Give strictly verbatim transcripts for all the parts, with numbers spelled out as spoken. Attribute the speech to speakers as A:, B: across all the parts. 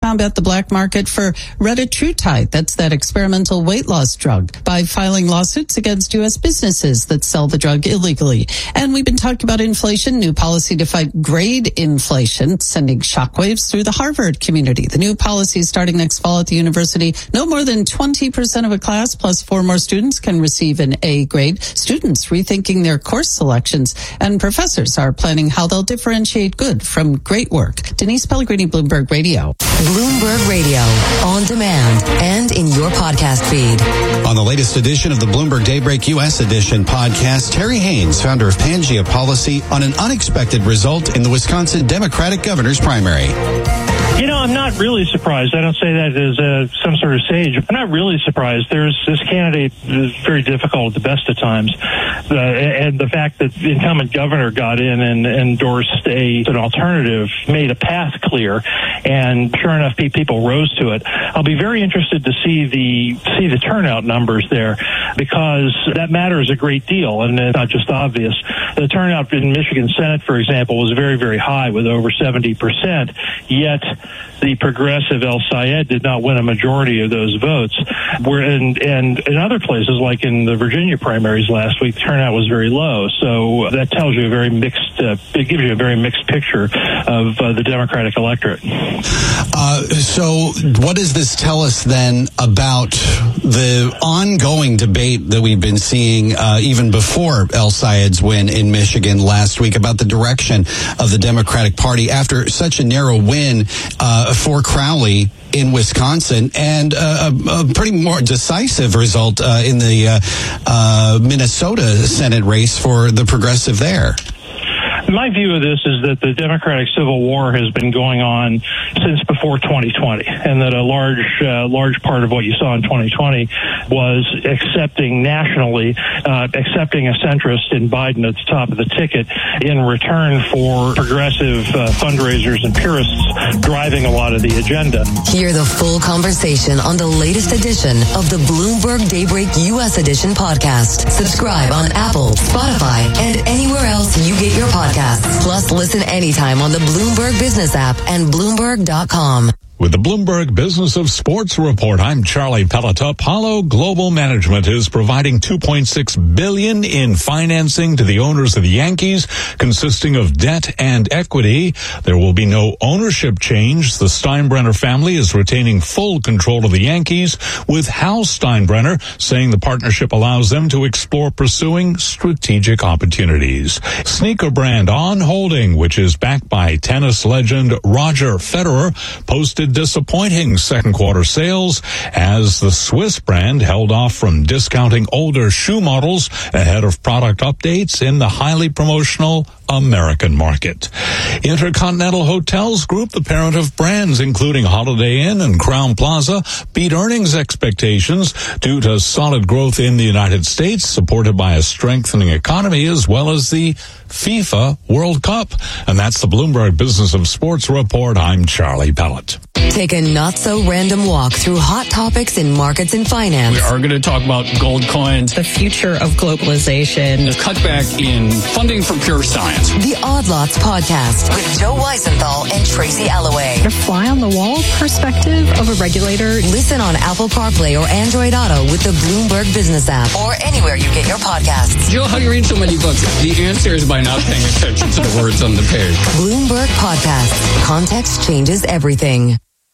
A: combat the black market for retatrutide. That's that experimental weight loss drug, by filing lawsuits against U S businesses that sell the drug illegally. And we've been talking about inflation, new policy to fight grade inflation, sending shockwaves through the Harvard community. The new policy starting next fall at the university. No more than twenty percent of a class plus four more students can receive an A grade. Students rethinking their course selections, and professors are planning how they'll differentiate good from great work. Denise Pellegrini, Bloomberg Radio.
B: Bloomberg Radio, on demand and in your podcast feed.
C: On the latest edition of the Bloomberg Daybreak U S Edition podcast, Terry Haynes, founder of Pangea Policy, on an unexpected result in the Wisconsin Democratic governor's primary.
D: You know, I'm not really surprised. I don't say that as uh, some sort of sage. I'm not really surprised. There's this candidate is very difficult at the best of times. Uh, and the fact that the incumbent governor got in and endorsed a, an alternative made a path clear. And sure enough, people rose to it. I'll be very interested to see the see the turnout numbers there, because that matters a great deal, and it's not just obvious. The turnout in Michigan Senate, for example, was very, very high with over seventy percent, yet the progressive El Sayed did not win a majority of those votes. We're in, and in other places, like in the Virginia primaries last week, the turnout was very low. So that tells you a very mixed, uh, it gives you a very mixed picture of uh, the Democratic electorate.
C: Uh, so what does this tell us then about the ongoing debate that we've been seeing uh, even before El Sayed's win in Michigan last week about the direction of the Democratic Party after such a narrow win uh, for Crowley in Wisconsin, and uh, a, a pretty more decisive result uh, in the uh, uh, Minnesota Senate race for the progressive there?
D: My view of this is that the Democratic Civil War has been going on since before twenty twenty, and that a large, uh, large part of what you saw in twenty twenty was accepting nationally, uh, accepting a centrist in Biden at the top of the ticket in return for progressive uh, fundraisers and purists driving a lot of the agenda.
B: Hear the full conversation on the latest edition of the Bloomberg Daybreak U S Edition podcast. Subscribe on Apple, Spotify, and anywhere else you get your podcasts. Plus, listen anytime on the Bloomberg Business app and Bloomberg dot com.
E: With the Bloomberg Business of Sports Report, I'm Charlie Pellet. Apollo Global Management is providing two point six billion dollars in financing to the owners of the Yankees, consisting of debt and equity. There will be no ownership change. The Steinbrenner family is retaining full control of the Yankees, with Hal Steinbrenner saying the partnership allows them to explore pursuing strategic opportunities. Sneaker brand On Holding, which is backed by tennis legend Roger Federer, posted disappointing second quarter sales as the Swiss brand held off from discounting older shoe models ahead of product updates in the highly promotional American market. Intercontinental Hotels Group, the parent of brands including Holiday Inn and Crowne Plaza, beat earnings expectations due to solid growth in the United States, supported by a strengthening economy as well as the FIFA World Cup. And that's the Bloomberg Business of Sports Report. I'm Charlie Pellet.
B: Take a not-so-random walk through hot topics in markets and finance.
F: We are going to talk about gold coins,
G: the future of globalization,
F: the cutback in funding for pure science.
B: The Odd Lots Podcast with Joe Weisenthal and Tracy Alloway.
G: The fly-on-the-wall perspective of a regulator.
B: Listen on Apple CarPlay or Android Auto with the Bloomberg Business app or anywhere you get your podcasts.
F: Joe, how do you read so many books? The answer is by not paying attention to the words on the page.
B: Bloomberg Podcasts. Context changes everything.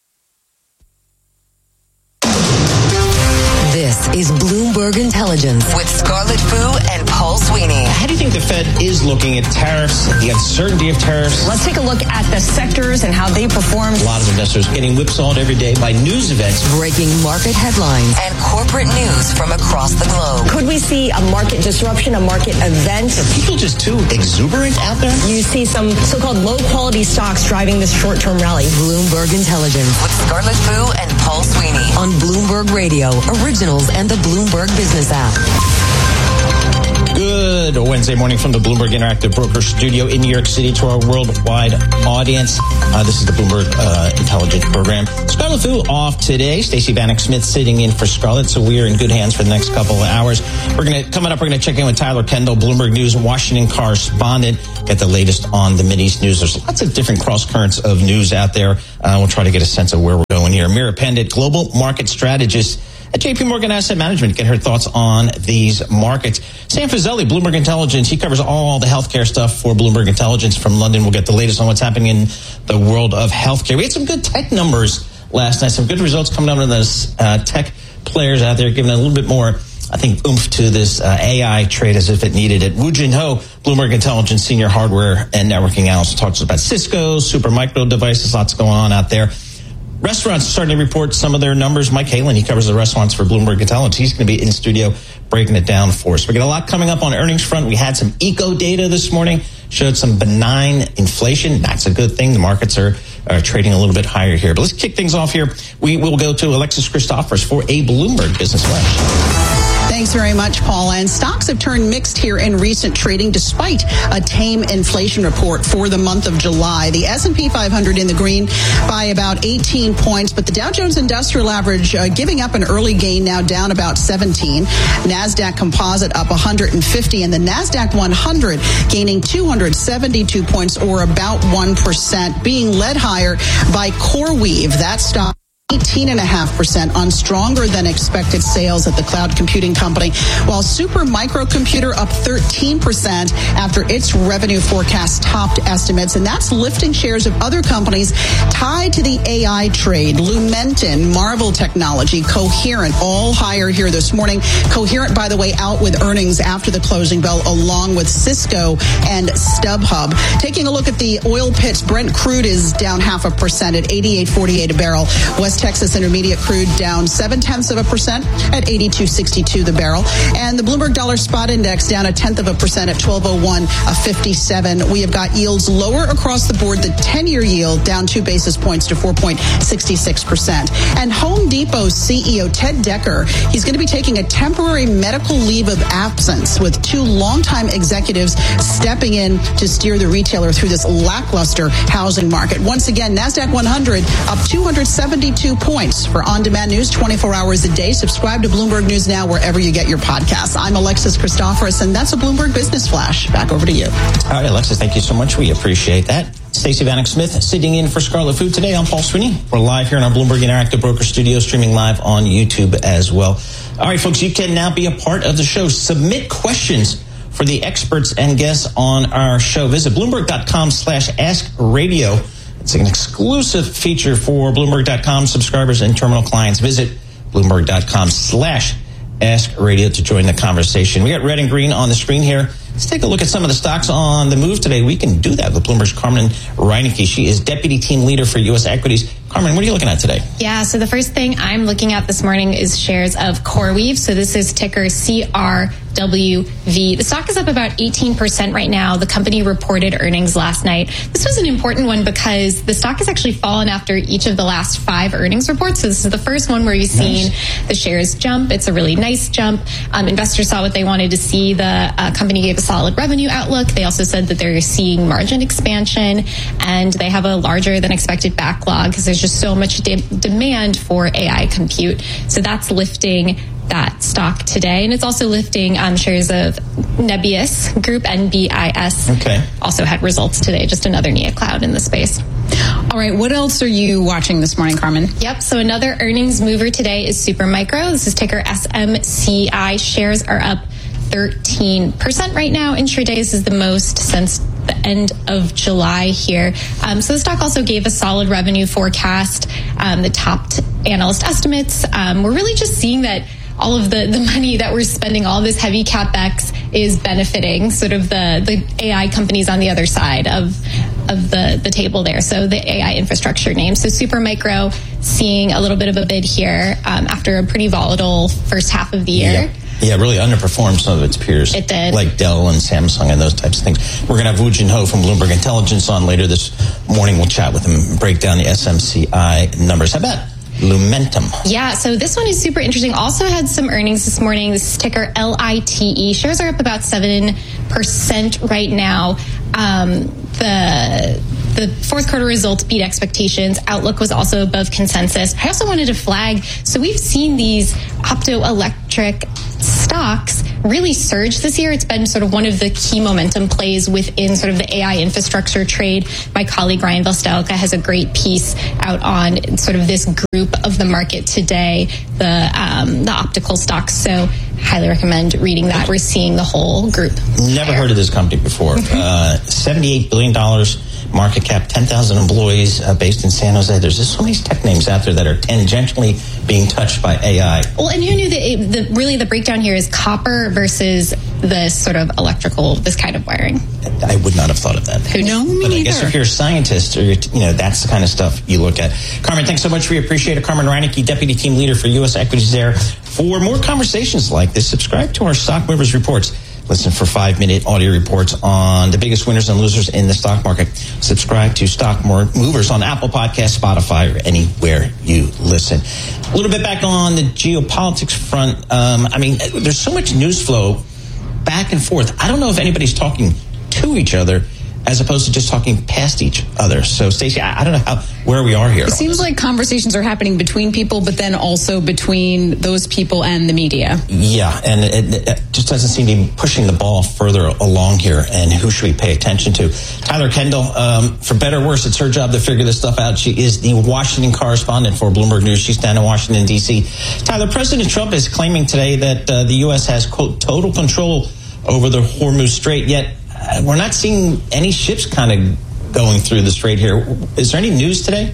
B: This is Bloomberg Intelligence with Scarlett Fu and Paul Sweeney.
H: How do you think the Fed is looking at tariffs, the uncertainty of tariffs?
I: Let's take a look at the sectors and how they performed.
H: A lot of investors getting whipsawed every day by news events.
B: Breaking market headlines and corporate news from across the globe.
I: Could we see a market disruption, a market event?
H: Are people just too exuberant out there?
I: You see some so-called low-quality stocks driving this short-term rally.
B: Bloomberg Intelligence with Scarlett Fu and Paul Sweeney on Bloomberg Radio, Originals, and the Bloomberg Business app.
H: Good Wednesday morning from the Bloomberg Interactive Broker Studio in New York City to our worldwide audience. Uh, this is the Bloomberg uh, Intelligence Program. Scarlett Fu off today. Stacey Vanek Smith sitting in for Scarlett, so we are in good hands for the next couple of hours. We're going to coming up. We're going to check in with Tyler Kendall, Bloomberg News Washington correspondent. Get the latest on the Mideast news. There's lots of different cross currents of news out there. Uh, we'll try to get a sense of where we're going. going here. Mira Pandit, global market strategist at J P Morgan Asset Management. Get her thoughts on these markets. Sam Fazeli, Bloomberg Intelligence. He covers all the healthcare stuff for Bloomberg Intelligence from London. We'll get the latest on what's happening in the world of healthcare. We had some good tech numbers last night. Some good results coming out of those uh, tech players out there, giving a little bit more, I think, oomph to this uh, A I trade as if it needed it. Woo Jin Ho, Bloomberg Intelligence Senior Hardware and Networking Analyst, talks about Cisco, Supermicro devices, lots going on out there. Restaurants are starting to report some of their numbers. Mike Halen, he covers the restaurants for Bloomberg Intelligence. He's going to be in studio breaking it down for us. We got a lot coming up on earnings front. We had some eco data this morning, showed some benign inflation. That's a good thing. The markets are, are trading a little bit higher here. But let's kick things off here. We will go to Alexis Christophers for a Bloomberg Business Flash.
J: Thanks very much, Paul. And stocks have turned mixed here in recent trading despite a tame inflation report for the month of July. The S and P five hundred in the green by about eighteen points, but the Dow Jones Industrial Average uh, giving up an early gain, now down about seventeen. NASDAQ Composite up one hundred fifty, and the NASDAQ one hundred gaining two hundred seventy-two points, or about one percent, being led higher by CoreWeave. That stock eighteen point five percent on stronger than expected sales at the cloud computing company, while Super Microcomputer up thirteen percent after its revenue forecast topped estimates. And that's lifting shares of other companies tied to the A I trade. Lumentum, Marvell Technology, Coherent, all higher here this morning. Coherent, by the way, out with earnings after the closing bell, along with Cisco and StubHub. Taking a look at the oil pits, Brent crude is down half a percent at eighty-eight forty-eight a barrel. West Texas Intermediate crude down seven tenths of a percent at eighty-two sixty-two the barrel. And the Bloomberg Dollar Spot Index down a tenth of a percent at twelve oh one fifty-seven. We have got yields lower across the board. The ten-year yield down two basis points to four point six six percent. And Home Depot C E O Ted Decker, he's going to be taking a temporary medical leave of absence, with two longtime executives stepping in to steer the retailer through this lackluster housing market. Once again, NASDAQ one hundred up two hundred seventy-two points. For on-demand news twenty-four hours a day, subscribe to Bloomberg News Now wherever you get your podcasts. I'm Alexis Christophers, and that's a Bloomberg Business Flash. Back over to you.
H: All right, Alexis, thank you so much. We appreciate that. Stacey Vanek Smith sitting in for Scarlet Food today. I'm Paul Sweeney. We're live here in our Bloomberg Interactive Broker Studio, streaming live on YouTube as well. All right, folks, you can now be a part of the show. Submit questions for the experts and guests on our show. Visit Bloomberg.com slash Ask Radio. It's an exclusive feature for Bloomberg dot com subscribers and terminal clients. Visit Bloomberg.com slash Ask Radio to join the conversation. We got red and green on the screen here. Let's take a look at some of the stocks on the move today. We can do that with Bloomberg's Carmen Reineke. She is Deputy Team Leader for U S Equities. Carmen, what are you looking at today?
K: Yeah, so the first thing I'm looking at this morning is shares of CoreWeave. So this is ticker C R W V. The stock is up about eighteen percent right now. The company reported earnings last night. This was an important one because the stock has actually fallen after each of the last five earnings reports. So this is the first one where you've seen nice. the shares jump. It's a really nice jump. Um, investors saw what they wanted to see. The uh, company gave a solid revenue outlook. They also said that they're seeing margin expansion, and they have a larger than expected backlog because there's just so much de- demand for A I compute. So that's lifting that stock today. And it's also lifting um, shares of Nebius Group, N B I S.
H: Okay.
K: Also had results today, just another neocloud in the space.
J: All right, what else are you watching this morning, Carmen?
K: Yep, so another earnings mover today is Supermicro. This is ticker S M C I. Shares are up thirteen percent right now. Intraday, this is the most since the end of July here. Um, so the stock also gave a solid revenue forecast. Um, the topped analyst estimates. Um, we're really just seeing that all of the, the money that we're spending, all this heavy CapEx is benefiting sort of the, the A I companies on the other side of of the, the table there. So the A I infrastructure names. So Supermicro seeing a little bit of a bid here um, after a pretty volatile first half of the year.
H: Yeah. Yeah, really underperformed some of its peers.
K: It did.
H: Like Dell and Samsung and those types of things. We're going to have Woo Jin Ho from Bloomberg Intelligence on later this morning. We'll chat with him and break down the S M C I numbers. How about Lumentum?
K: Yeah, so this one is super interesting. Also had some earnings this morning. This is ticker L I T E. Shares are up about seven percent right now. Um, the the fourth quarter results beat expectations. Outlook was also above consensus. I also wanted to flag, so we've seen these optoelectric stocks really surged this year. It's been sort of one of the key momentum plays within sort of the A I infrastructure trade. My colleague Ryan Vostelka has a great piece out on sort of this group of the market today, the um, the optical stocks. So highly recommend reading that. We're seeing the whole group.
H: Never heard of this company before. uh, seventy-eight billion dollars market cap, ten thousand employees, uh, based in San Jose. There's just so many tech names out there that are tangentially being touched by A I.
K: Well, and who knew that it, the, really the breakdown here is copper versus the sort of electrical, this kind of wiring?
H: I would not have thought of that.
K: Who knew?
H: But I guess if you're a scientist, or you're, you know, that's the kind of stuff you look at. Carmen, thanks so much. We appreciate it. Carmen Reinecke, Deputy Team Leader for U S Equities there. For more conversations like this, subscribe to our Stock Movers Reports. Listen for five-minute audio reports on the biggest winners and losers in the stock market. Subscribe to Stock Movers on Apple Podcasts, Spotify, or anywhere you listen. A little bit back on the geopolitics front. Um, I mean, there's so much news flow back and forth. I don't know if anybody's talking to each other as opposed to just talking past each other. So, Stacey, I, I don't know how where we are here.
L: It seems like conversations are happening between people, but then also between those people and the media.
H: Yeah, and it, it just doesn't seem to be pushing the ball further along here. And who should we pay attention to? Tyler Kendall, um, for better or worse, it's her job to figure this stuff out. She is the Washington correspondent for Bloomberg News. She's down in Washington, D C. Tyler, President Trump is claiming today that uh, the U S has, quote, total control over the Hormuz Strait, yet uh, we're not seeing any ships kind of going through the strait here. Is there any news today?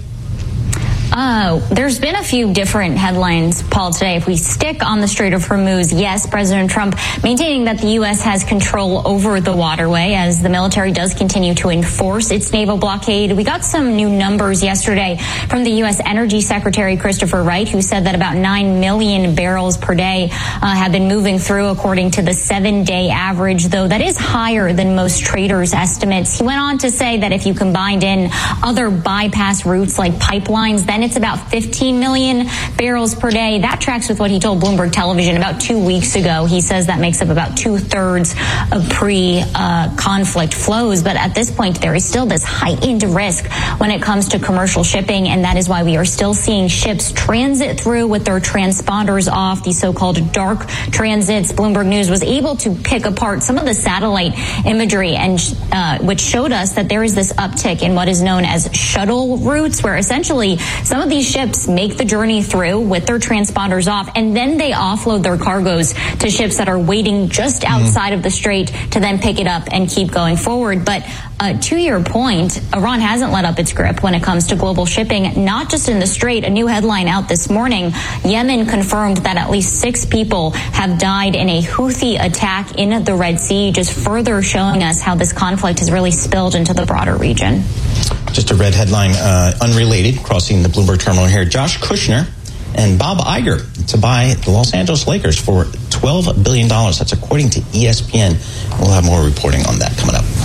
M: Uh, there's been a few different headlines, Paul, today. If we stick on the Strait of Hormuz, yes, President Trump maintaining that the U S has control over the waterway as the military does continue to enforce its naval blockade. We got some new numbers yesterday from the U S Energy Secretary Christopher Wright, who said that about nine million barrels per day uh, have been moving through according to the seven-day average, though that is higher than most traders' estimates. He went on to say that if you combined in other bypass routes like pipelines, then it's about fifteen million barrels per day. That tracks with what he told Bloomberg Television about two weeks ago. He says that makes up about two-thirds of pre-conflict uh, flows. But at this point, there is still this heightened risk when it comes to commercial shipping, and that is why we are still seeing ships transit through with their transponders off, these so-called dark transits. Bloomberg News was able to pick apart some of the satellite imagery, and uh, which showed us that there is this uptick in what is known as shuttle routes, where essentially some of these ships make the journey through with their transponders off, and then they offload their cargoes to ships that are waiting just outside mm-hmm. of the strait to then pick it up and keep going forward. But uh, to your point, Iran hasn't let up its grip when it comes to global shipping, not just in the strait. A new headline out this morning, Yemen confirmed that at least six people have died in a Houthi attack in the Red Sea, just further showing us how this conflict has really spilled into the broader region.
H: Just a red headline, uh, unrelated, crossing the Bloomberg terminal here. Josh Kushner and Bob Iger to buy the Los Angeles Lakers for twelve billion dollars. That's according to E S P N. We'll have more reporting on that coming up.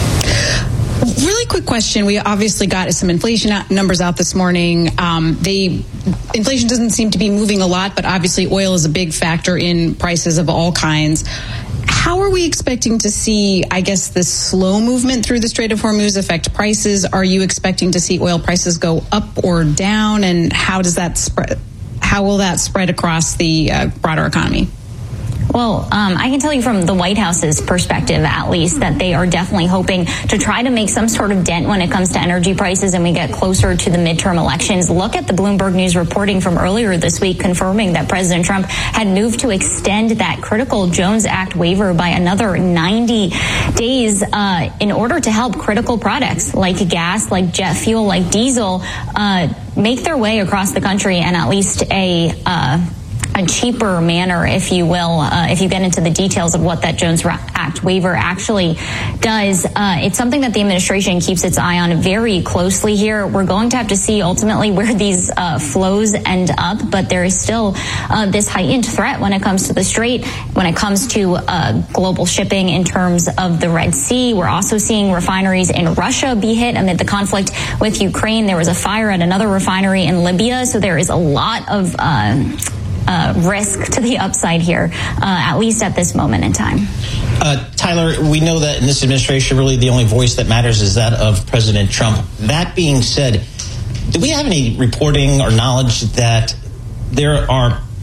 L: Really quick question. We obviously got some inflation numbers out this morning. Um, they inflation doesn't seem to be moving a lot, but obviously oil is a big factor in prices of all kinds. How are we expecting to see, I guess, this slow movement through the Strait of Hormuz affect prices? Are you expecting to see oil prices go up or down? And how does that spread? How will that spread across the uh, broader economy?
M: Well, um, I can tell you from the White House's perspective, at least, that they are definitely hoping to try to make some sort of dent when it comes to energy prices and we get closer to the midterm elections. Look at the Bloomberg News reporting from earlier this week confirming that President Trump had moved to extend that critical Jones Act waiver by another ninety days uh, in order to help critical products like gas, like jet fuel, like diesel uh, make their way across the country and at least a uh, a cheaper manner, if you will, uh, if you get into the details of what that Jones Act waiver actually does. Uh, it's something that the administration keeps its eye on very closely here. We're going to have to see ultimately where these uh, flows end up, but there is still uh, this heightened threat when it comes to the strait, when it comes to uh, global shipping in terms of the Red Sea. We're also seeing refineries in Russia be hit amid the conflict with Ukraine. There was a fire at another refinery in Libya, so there is a lot of uh, Uh, risk to the upside here, uh, at least at this moment in time.
H: Uh, Tyler, we know that in this administration, really the only voice that matters is that of President Trump. That being said, do we have any reporting or knowledge that there are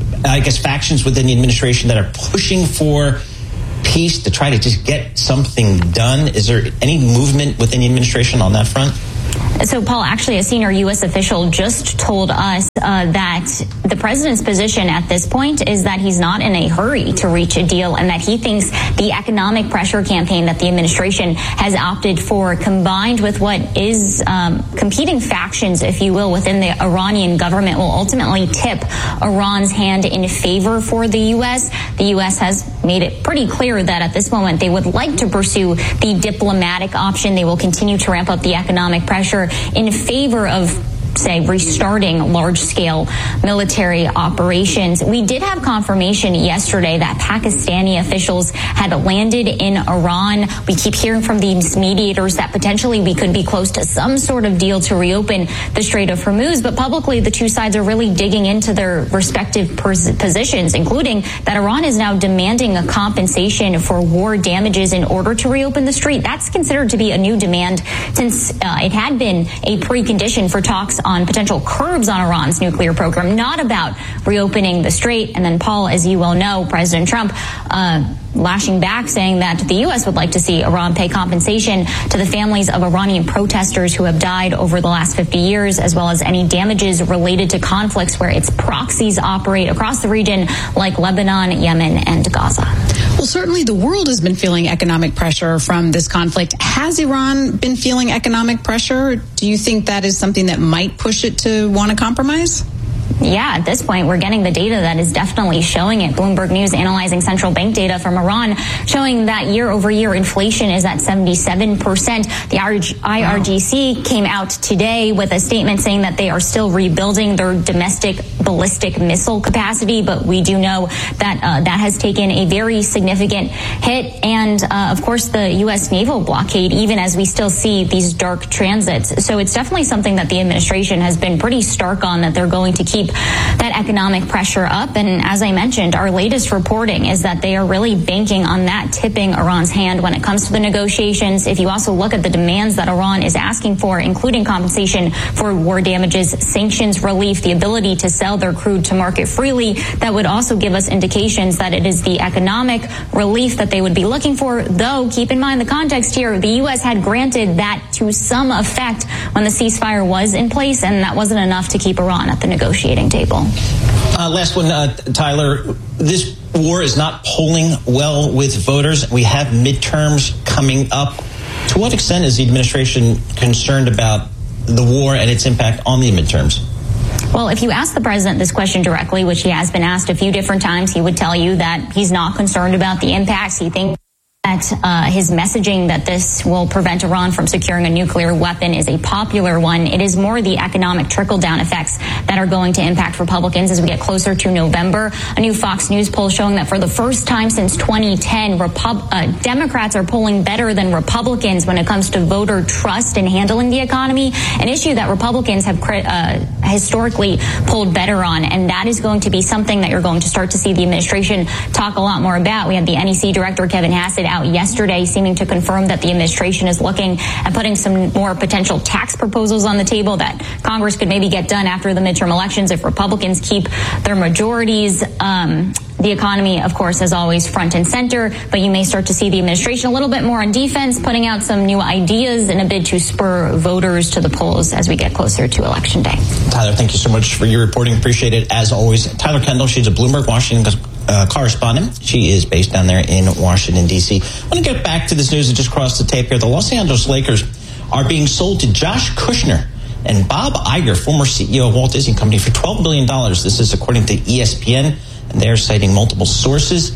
H: I guess, factions within the administration that are pushing for peace to try to just get something done? Is there any movement within the administration on that front?
M: So, Paul, actually, a senior U S official just told us uh, that the president's position at this point is that he's not in a hurry to reach a deal, and that he thinks the economic pressure campaign that the administration has opted for, combined with what is um, competing factions, if you will, within the Iranian government, will ultimately tip Iran's hand in favor for the U S. The U S has made it pretty clear that at this moment they would like to pursue the diplomatic option. They will continue to ramp up the economic pressure in favor of, say, restarting large-scale military operations. We did have confirmation yesterday that Pakistani officials had landed in Iran. We keep hearing from these mediators that potentially we could be close to some sort of deal to reopen the Strait of Hormuz, but publicly the two sides are really digging into their respective pos- positions, including that Iran is now demanding a compensation for war damages in order to reopen the strait. That's considered to be a new demand since uh, it had been a precondition for talks on potential curbs on Iran's nuclear program, not about reopening the strait. And then, Paul, as you well know, President Trump uh, lashing back, saying that the U S would like to see Iran pay compensation to the families of Iranian protesters who have died over the last fifty years, as well as any damages related to conflicts where its proxies operate across the region, like Lebanon, Yemen, and Gaza.
L: Well, certainly the world has been feeling economic pressure from this conflict. Has Iran been feeling economic pressure? Do you think that is something that might push it to want to compromise?
M: Yeah, at this point, we're getting the data that is definitely showing it. Bloomberg News analyzing central bank data from Iran showing that year-over-year inflation is at seventy-seven percent. The I R G C wow. came out today with a statement saying that they are still rebuilding their domestic ballistic missile capacity, but we do know that uh, that has taken a very significant hit. And, uh, of course, the U S naval blockade, even as we still see these dark transits. So it's definitely something that the administration has been pretty stark on, that they're going to keep that economic pressure up. And as I mentioned, our latest reporting is that they are really banking on that tipping Iran's hand when it comes to the negotiations. If you also look at the demands that Iran is asking for, including compensation for war damages, sanctions relief, the ability to sell their crude to market freely, that would also give us indications that it is the economic relief that they would be looking for. Though, keep in mind the context here, the U S had granted that to some effect when the ceasefire was in place, and that wasn't enough to keep Iran at the negotiating table.
H: Uh, last one, uh, Tyler. This war is not polling well with voters. We have midterms coming up. To what extent is the administration concerned about the war and its impact on the midterms?
M: Well, if you ask the president this question directly, which he has been asked a few different times, he would tell you that he's not concerned about the impacts. He thinks that uh, his messaging that this will prevent Iran from securing a nuclear weapon is a popular one. It is more the economic trickle-down effects that are going to impact Republicans as we get closer to November. A new Fox News poll showing that for the first time since twenty ten, Repub- uh, Democrats are polling better than Republicans when it comes to voter trust in handling the economy, an issue that Republicans have uh, historically polled better on. And that is going to be something that you're going to start to see the administration talk a lot more about. We have the N E C director, Kevin Hassett, out yesterday seeming to confirm that the administration is looking at putting some more potential tax proposals on the table that Congress could maybe get done after the midterm elections if Republicans keep their majorities. Um, the economy, of course, is always front and center, but you may start to see the administration a little bit more on defense, putting out some new ideas in a bid to spur voters to the polls as we get closer to Election Day.
H: Tyler, thank you so much for your reporting. Appreciate it, as always. Tyler Kendall, she's a Bloomberg Washington uh, correspondent. She is based down there in Washington, D C. I want to get back to this news that just crossed the tape here. The Los Angeles Lakers are being sold to Josh Kushner and Bob Iger, former C E O of Walt Disney Company, for twelve billion dollars. This is according to E S P N, and they're citing multiple sources.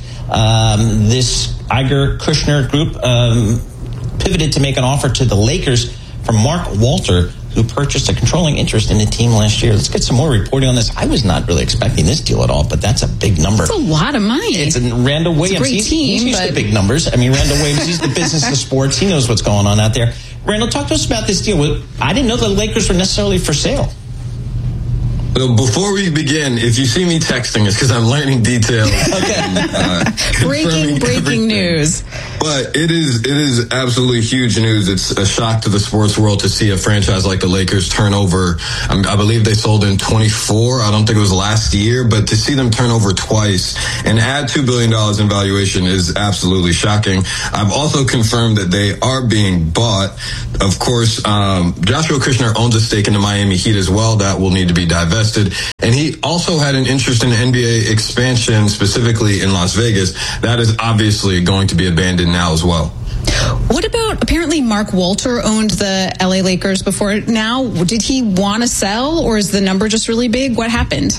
H: Um, this Iger-Kushner group um, pivoted to make an offer to the Lakers from Mark Walter, who purchased a controlling interest in the team last year. Let's get some more reporting on this. I was not really expecting this deal at all, but that's a big number.
L: It's a lot of money.
H: It's a Randall Williams.
L: It's a great
H: he's,
L: team,
H: he's used
L: but...
H: to big numbers. I mean, Randall Williams, he's the business of sports. He knows what's going on out there. Randall, talk to us about this deal. I didn't know the Lakers were necessarily for sale.
N: Well, before we begin, if you see me texting, it's because I'm learning details.
H: Okay.
N: And, uh,
L: breaking, breaking
N: everything.
L: news.
N: But it is it is absolutely huge news. It's a shock to the sports world to see a franchise like the Lakers turn over. I, mean, I believe they sold in twenty-four. I don't think it was last year, but to see them turn over twice and add two billion dollars in valuation is absolutely shocking. I've also confirmed that they are being bought. Of course, um, Joshua Kushner owns a stake in the Miami Heat as well. That will need to be divested. And he also had an interest in N B A expansion, specifically in Las Vegas. That is obviously going to be abandoned now as well.
L: What about, apparently Mark Walter owned the L A Lakers before now. Did he want to sell, or is the number just really big? What happened?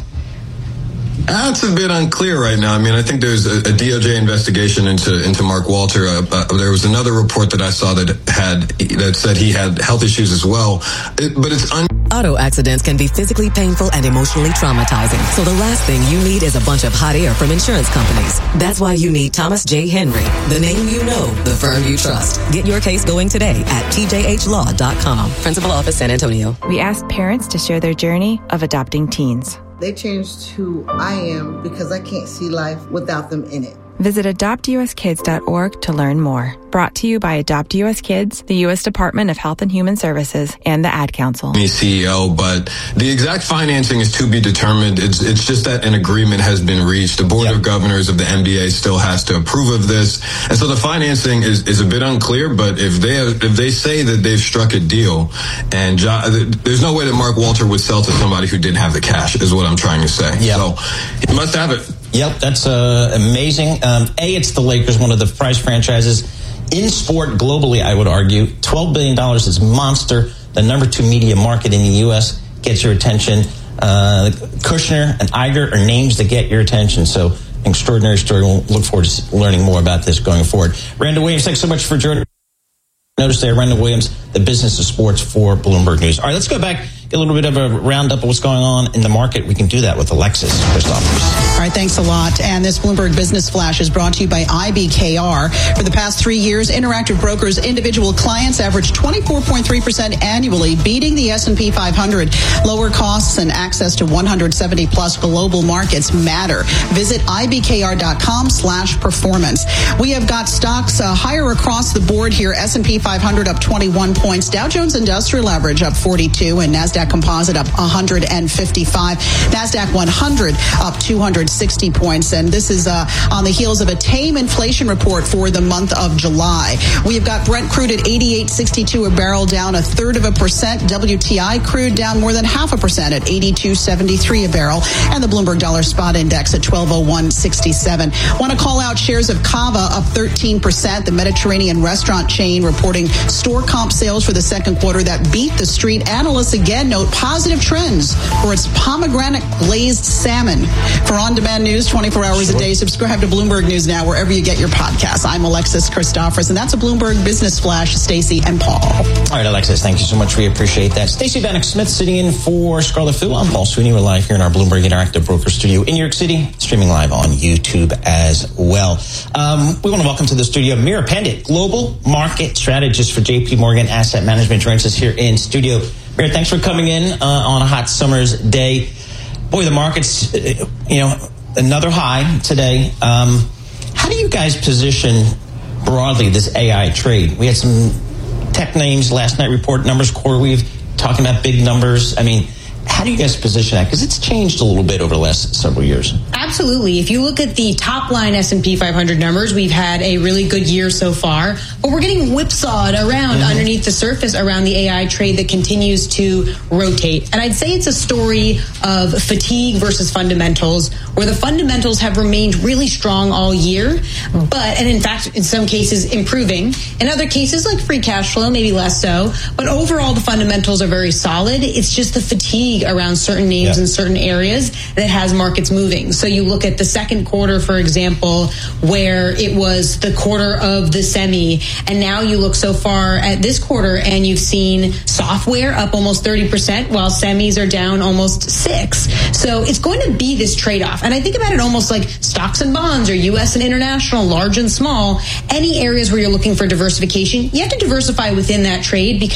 N: That's a bit unclear right now. I mean, I think there's a, a D O J investigation into into Mark Walter. Uh, uh, there was another report that I saw that had that said he had health issues as well. It, but it's un-
O: Auto accidents can be physically painful and emotionally traumatizing. So the last thing you need is a bunch of hot air from insurance companies. That's why you need Thomas J. Henry, the name you know, the firm you trust. Get your case going today at T J H law dot com. Principal Office, San Antonio.
P: We asked parents to share their journey of adopting teens.
Q: They changed who I am because I can't see life without them in it.
P: Visit adopt u s kids dot org to learn more. Brought to you by Adopt U S Kids, the U S Department of Health and Human Services, and the Ad Council.
N: C E O, but the exact financing is to be determined. It's it's just that an agreement has been reached. The Board yep. of Governors of the N B A still has to approve of this, and so the financing is, is a bit unclear. But if they if they say that they've struck a deal, and jo- there's no way that Mark Walter would sell to somebody who didn't have the cash, is what I'm trying to say.
H: Yep.
N: So he must have it.
H: Yep, that's uh, amazing. Um, A, it's the Lakers, one of the prized franchises in sport globally, I would argue. twelve billion dollars is monster. The number two media market in the U S gets your attention. Uh, Kushner and Iger are names that get your attention. So, extraordinary story. We'll look forward to learning more about this going forward. Randall Williams, thanks so much for joining. Notice there, Randall Williams, the business of sports for Bloomberg News. All right, let's go back, get a little bit of a roundup of what's going on in the market. We can do that with Alexis Christophers.
J: All right, thanks a lot. And this Bloomberg Business Flash is brought to you by I B K R. For the past three years, Interactive Brokers' individual clients averaged twenty-four point three percent annually, beating the S and P five hundred. Lower costs and access to one hundred seventy plus global markets matter. Visit I B K R dot com slash performance. We have got stocks uh, higher across the board here. S and P five hundred up twenty-one points. Dow Jones Industrial Average up forty-two, and NASDAQ Composite up one hundred fifty-five. NASDAQ one hundred up two hundred sixty points. And this is uh, on the heels of a tame inflation report for the month of July. We've got Brent crude at eighty-eight sixty-two a barrel, down a third of a percent. W T I crude down more than half a percent at eighty-two seventy-three a barrel. And the Bloomberg Dollar Spot Index at twelve oh one sixty-seven. Want to call out shares of Cava up thirteen percent. The Mediterranean restaurant chain reporting store comp sales for the second quarter that beat the street. Analysts again note positive trends for its pomegranate glazed salmon. For on-demand news twenty-four hours a day, subscribe to Bloomberg News Now wherever you get your podcasts. I'm Alexis Christophers, and that's a Bloomberg Business Flash. Stacey and Paul.
H: All right, Alexis, thank you so much. We appreciate that. Stacey Bannock Smith sitting in for Scarlett Fu. I'm Paul Sweeney. We're live here in our Bloomberg Interactive Broker Studio in New York City, streaming live on YouTube as well. Um, we want to welcome to the studio Mira Pandit, Global Market Strategist for J P Morgan Asset Management, joins us here in studio. Mira, thanks for coming in uh, on a hot summer's day. Boy, the market's, uh, you know, another high today. Um, how do you guys position broadly this A I trade? We had some tech names last night report numbers, CoreWeave talking about big numbers. I mean, how do you guys position that? Because it's changed a little bit over the last several years.
L: Absolutely. If you look at the top line S and P five hundred numbers, we've had a really good year so far, but we're getting whipsawed around mm-hmm. underneath the surface around the A I trade that continues to rotate. And I'd say it's a story of fatigue versus fundamentals, where the fundamentals have remained really strong all year, but, and in fact, in some cases improving. In other cases, like free cash flow, maybe less so. But overall, the fundamentals are very solid. It's just the fatigue around certain names yeah. in certain areas that has markets moving. So you look at the second quarter, for example, where it was the quarter of the semi, and now you look so far at this quarter and you've seen software up almost thirty percent while semis are down almost six. So it's going to be this trade-off. And I think about it almost like stocks and bonds, or U S and international, large and small. Any areas where you're looking for diversification, you have to diversify within that trade, because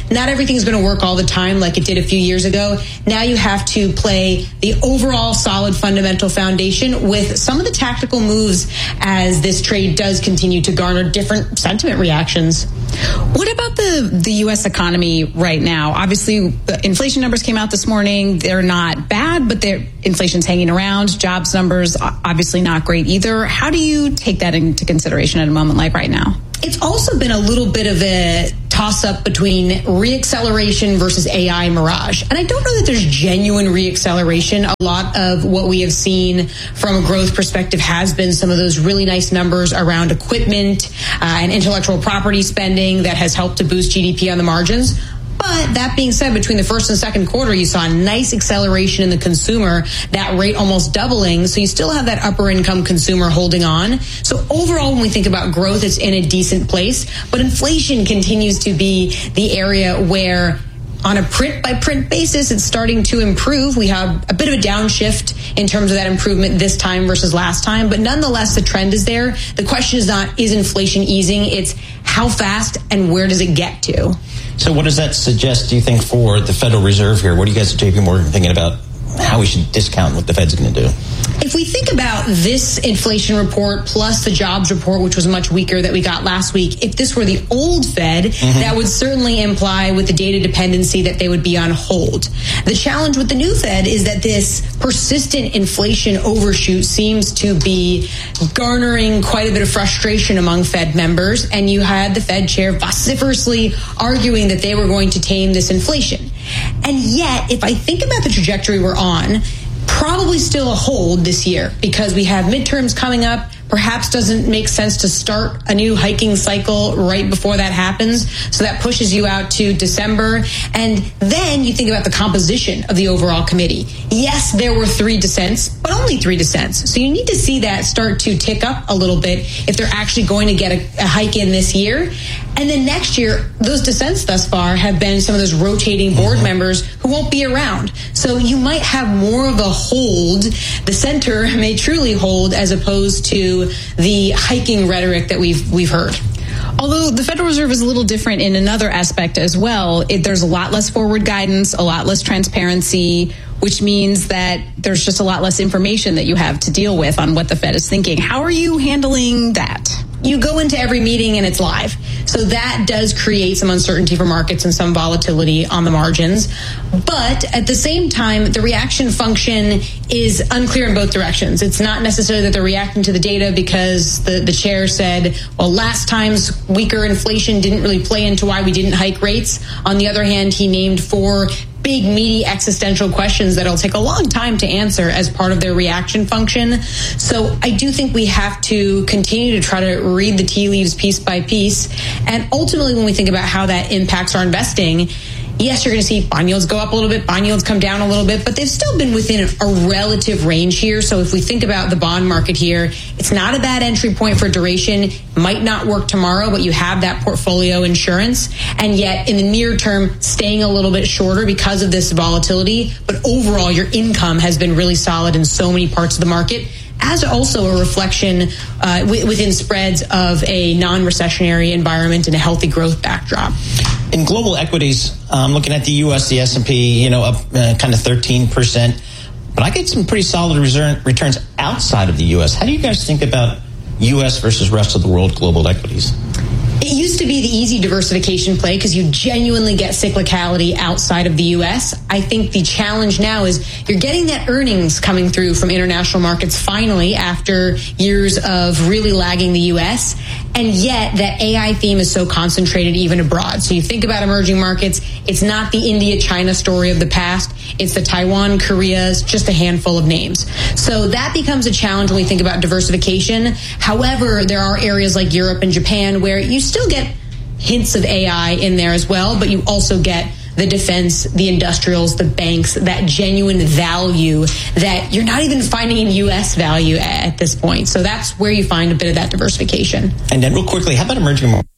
I: not everything's going to work all the time like it did a few years ago. Now you have to play the overall solid fundamental foundation with some of the tactical moves as this trade does continue to garner different sentiment reactions.
L: What about the, the U S economy right now? Obviously, the inflation numbers came out this morning. They're not bad, but their inflation's hanging around. Jobs numbers, obviously not great either. How do you take that into consideration at a moment like right now?
I: It's also been a little bit of a toss-up between reacceleration versus A I mirage. And I don't know that there's genuine reacceleration. A lot of what we have seen from a growth perspective has been some of those really nice numbers around equipment uh, and intellectual property spending that has helped to boost G D P on the margins. But that being said, between the first and second quarter, you saw a nice acceleration in the consumer, that rate almost doubling. So you still have that upper income consumer holding on. So overall, when we think about growth, it's in a decent place. But inflation continues to be the area where, on a print by print basis, it's starting to improve. We have a bit of a downshift in terms of that improvement this time versus last time. But nonetheless, the trend is there. The question is not, is inflation easing? It's how fast and where does it get to?
H: So what does that suggest, do you think, for the Federal Reserve here? What are you guys at J P Morgan thinking about how we should discount what the Fed's going to do?
I: If we think about this inflation report plus the jobs report, which was much weaker that we got last week, if this were the old Fed, mm-hmm. that would certainly imply with the data dependency that they would be on hold. The challenge with the new Fed is that this persistent inflation overshoot seems to be garnering quite a bit of frustration among Fed members. And you had the Fed chair vociferously arguing that they were going to tame this inflation. And yet, if I think about the trajectory we're on, probably still a hold this year because we have midterms coming up. Perhaps doesn't make sense to start a new hiking cycle right before that happens. So that pushes you out to December. And then you think about the composition of the overall committee. Yes, there were three dissents, but only three dissents. So you need to see that start to tick up a little bit if they're actually going to get a, a hike in this year. And then next year, those dissents thus far have been some of those rotating board members who won't be around. So you might have more of a hold. The center may truly hold as opposed to the hiking rhetoric that we've we've heard.
L: Although the Federal Reserve is a little different in another aspect as well. It, there's a lot less forward guidance, a lot less transparency, which means that there's just a lot less information that you have to deal with on what the Fed is thinking. How are you handling that?
I: You go into every meeting and it's live. So that does create some uncertainty for markets and some volatility on the margins. But at the same time, the reaction function is unclear in both directions. It's not necessarily that they're reacting to the data because the, the chair said, well, last time's weaker inflation didn't really play into why we didn't hike rates. On the other hand, he named four big, meaty existential questions that'll take a long time to answer as part of their reaction function. So I do think we have to continue to try to read the tea leaves piece by piece. And ultimately, when we think about how that impacts our investing, yes, you're going to see bond yields go up a little bit, bond yields come down a little bit, but they've still been within a relative range here. So if we think about the bond market here, it's not a bad entry point for duration. Might not work tomorrow, but you have that portfolio insurance. And yet in the near term, staying a little bit shorter because of this volatility. But overall, your income has been really solid in so many parts of the market, as also a reflection uh, w- within spreads of a non-recessionary environment and a healthy growth backdrop.
H: In global equities, I'm um, looking at the U S, the S and P, you know, up uh, kind of thirteen percent. But I get some pretty solid return, returns outside of the U S. How do you guys think about U S versus rest of the world global equities?
I: It used to be the easy diversification play because you genuinely get cyclicality outside of the U S. I think the challenge now is you're getting that earnings coming through from international markets finally after years of really lagging the U S. And yet that A I theme is so concentrated even abroad. So you think about emerging markets, it's not the India-China story of the past. It's the Taiwan, Korea's, just a handful of names. So that becomes a challenge when we think about diversification. However, there are areas like Europe and Japan where you still get hints of A I in there as well, but you also get the defense, the industrials, the banks, that genuine value that you're not even finding in U S value at this point. So that's where you find a bit of that diversification.
H: And then real quickly, how about emerging markets?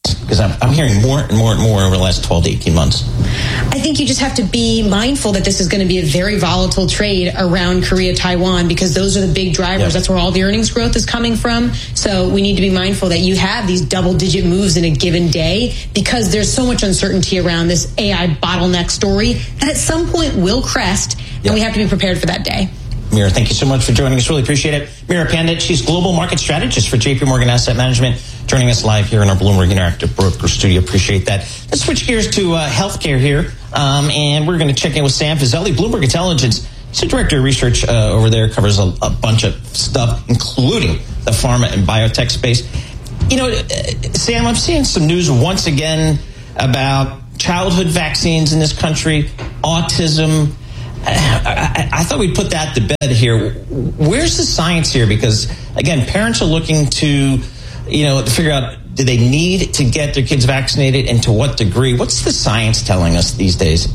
H: Because I'm, I'm hearing more and more and more over the last twelve to eighteen months.
I: I think you just have to be mindful that this is going to be a very volatile trade around Korea, Taiwan, because those are the big drivers. Yep. That's where all the earnings growth is coming from. So we need to be mindful that you have these double-digit moves in a given day because there's so much uncertainty around this A I bottleneck story that at some point will crest, yep. and we have to be prepared for that day.
H: Mira, thank you so much for joining us. Really appreciate it. Mira Pandit, she's Global Market Strategist for J P Morgan Asset Management, joining us live here in our Bloomberg Interactive Broker Studio. Appreciate that. Let's switch gears to uh, healthcare here, um, and we're going to check in with Sam Fazeli, Bloomberg Intelligence. He's the Director of Research uh, over there, covers a, a bunch of stuff, including the pharma and biotech space. You know, uh, Sam, I'm seeing some news once again about childhood vaccines in this country, autism. I, I, I thought we'd put that to bed here. Where's the science here? Because, again, parents are looking to, you know, to figure out, do they need to get their kids vaccinated and to what degree? What's the science telling us these days?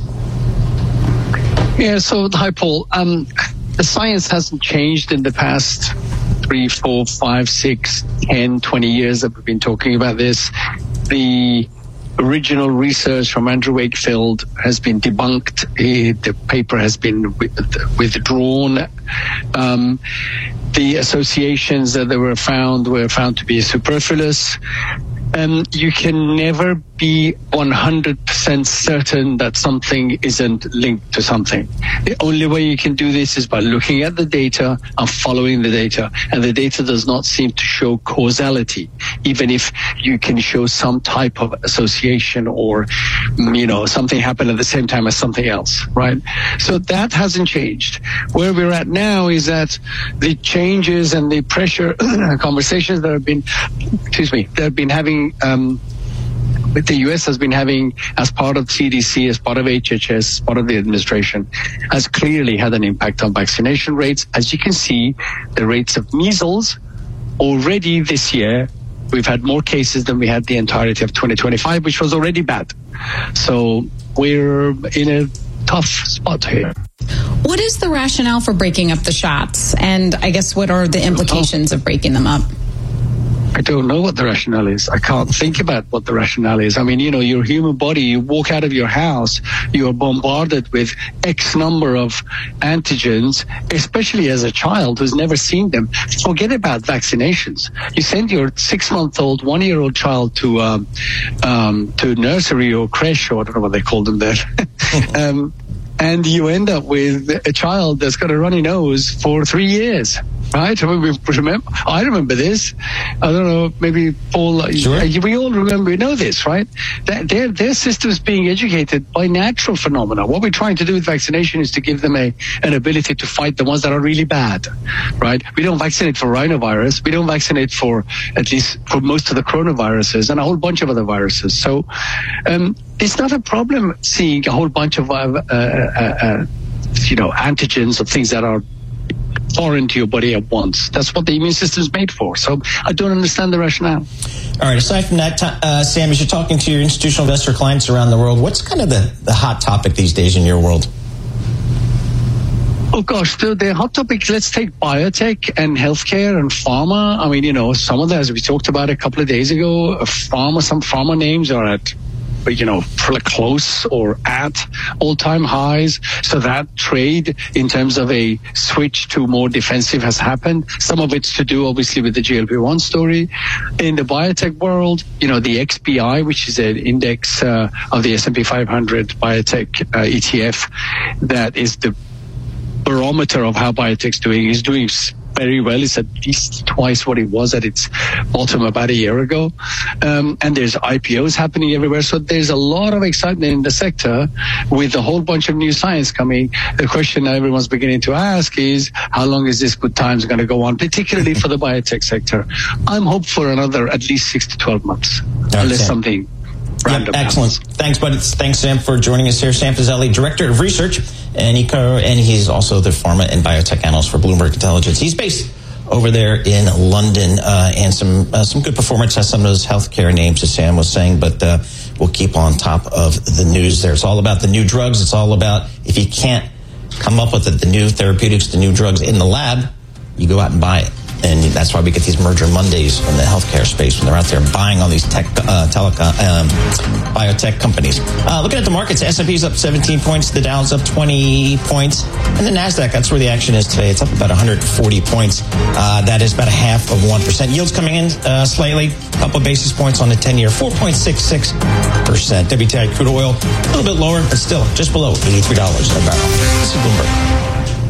R: Yeah, so, hi, Paul. Um, the science hasn't changed in the past three, four, five, six, ten, twenty years that we've been talking about this. The original research from Andrew Wakefield has been debunked. The paper has been withdrawn. Um, the associations that they were found were found to be superfluous. Um, you can never be one hundred percent certain that something isn't linked to something. The only way you can do this is by looking at the data and following the data. And the data does not seem to show causality, even if you can show some type of association or, you know, something happened at the same time as something else, right? So that hasn't changed. Where we're at now is that the changes and the pressure conversations that have been, excuse me, that have been having Um, but the U S has been having, as part of C D C, as part of H H S, as part of the administration, has clearly had an impact on vaccination rates. As you can see, the rates of measles already this year, we've had more cases than we had the entirety of twenty twenty-five, which was already bad. So we're in a tough spot here.
L: What is the rationale for breaking up the shots? And I guess what are the implications of breaking them up?
R: I don't know what the rationale is. I can't think about what the rationale is. I mean, you know, your human body, you walk out of your house, you are bombarded with X number of antigens, especially as a child who's never seen them. Forget about vaccinations. You send your six-month-old, one-year-old child to um, um, to nursery or creche, or I don't know what they call them there. um, and you end up with a child that's got a runny nose for three years. Right? I, mean, we remember, I remember this. I don't know, maybe Paul, sure. We all remember, we know this, right? Their, their system's being educated by natural phenomena. What we're trying to do with vaccination is to give them a an ability to fight the ones that are really bad, right? We don't vaccinate for rhinovirus. We don't vaccinate for, at least for most of the coronaviruses and a whole bunch of other viruses. So um, it's not a problem seeing a whole bunch of, uh, uh, uh, you know, antigens of things that are foreign to your body at once. That's what the immune system is made for. So I don't understand the rationale.
H: All right. Aside from that, uh, Sam, as you're talking to your institutional investor clients around the world, what's kind of the, the hot topic these days in your world?
R: Oh, gosh, the, the hot topic, let's take biotech and healthcare and pharma. I mean, you know, some of that, as we talked about a couple of days ago, pharma, some pharma names are at, you know, close or at all-time highs. So that trade in terms of a switch to more defensive has happened. Some of it's to do, obviously, with the G L P one story. In the biotech world, you know, the X B I, which is an index uh, of the S and P five hundred biotech uh, E T F, that is the barometer of how biotech's doing, is doing very well. It's at least twice what it was at its bottom about a year ago. Um, and there's I P Os happening everywhere. So there's a lot of excitement in the sector with a whole bunch of new science coming. The question that everyone's beginning to ask is, how long is this good times going to go on, particularly for the biotech sector? I'm hopeful for another at least six to twelve months, okay. Unless something random
H: yep, excellent.
R: happens.
H: Thanks, buddy. Thanks, Sam, for joining us here. Sam Fazeli, Director of Research, and, he, and he's also the pharma and biotech analyst for Bloomberg Intelligence. He's based over there in London, uh, and some uh, some good performance has some of those healthcare names, as Sam was saying, but uh, we'll keep on top of the news there. It's all about the new drugs. It's all about, if you can't come up with the, the new therapeutics, the new drugs in the lab, you go out and buy it. And that's why we get these merger Mondays in the healthcare space when they're out there buying all these tech, uh, telecom, um, biotech companies. Uh, looking at the markets, S and P's up seventeen points, the Dow's up twenty points, and the NASDAQ, that's where the action is today. It's up about one hundred forty points. Uh, that is about a half of one percent. Yields coming in uh, slightly, a couple of basis points on the ten-year, four point six six percent. W T I crude oil, a little bit lower, but still just below eighty-three dollars a barrel. This is Bloomberg.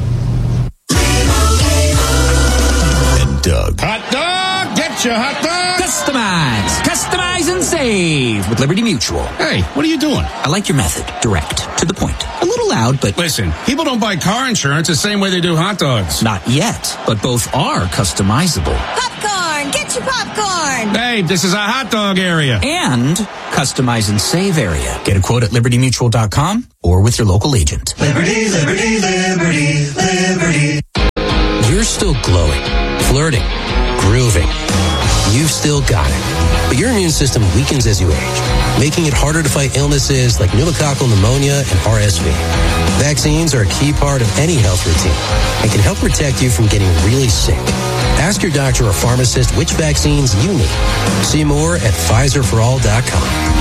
S: Doug. Hot dog! Get your hot dog! Customize! Customize and save with Liberty Mutual. Hey, what are you doing? I like your method. Direct. To the point. A little loud, but... Listen, people don't buy car insurance the same way they do hot dogs. Not yet, but both are customizable.
T: Popcorn! Get your popcorn!
S: Hey, this is a hot dog area. And customize and save area. Get a quote at liberty mutual dot com or with your local agent.
U: Liberty, liberty, liberty, liberty.
V: You're still glowing, flirting, grooving. You've still got it. But your immune system weakens as you age, making it harder to fight illnesses like pneumococcal pneumonia and R S V. Vaccines are a key part of any health routine and can help protect you from getting really sick. Ask your doctor or pharmacist which vaccines you need. See more at Pfizer for all dot com.